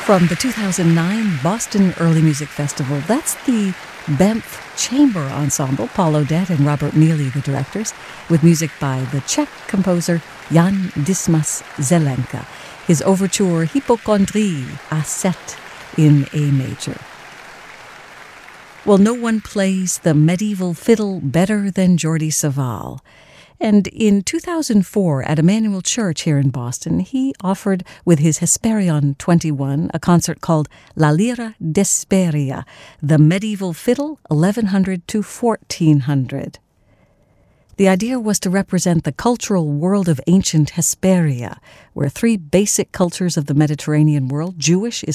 From the 2009 Boston Early Music Festival, that's the Banff Chamber Ensemble, Paul Odette and Robert Neely, the directors, with music by the Czech composer Jan Dismas Zelenka. His overture Hypochondrie, A7 in A major. Well, no one plays the medieval fiddle better than Jordi Savall. And in 2004, at Emmanuel Church here in Boston, he offered with his Hesperion 21 a concert called La Lira d'Hesperia, the medieval fiddle 1100 to 1400. The idea was to represent the cultural world of ancient Hesperia, where three basic cultures of the Mediterranean world, Jewish,